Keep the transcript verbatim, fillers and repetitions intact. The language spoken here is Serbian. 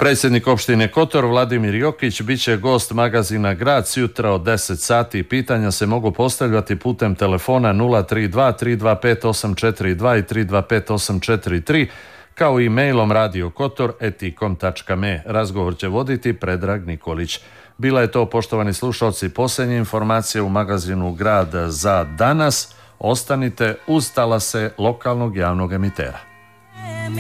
Predsjednik opštine Kotor Vladimir Jokić bit će gost magazina Grad sutra od deset sati. Pitanja se mogu postavljati putem telefona nula tri dva tri dva pet osam četiri dva i tri dva pet osam četiri tri, kao i mailom radio kotor et i kom tačka me. Razgovor će voditi Predrag Nikolić. Bila je to, poštovani slušalci, posljednje informacije u magazinu Grad za danas. Ostanite uz talase lokalnog javnog emitera.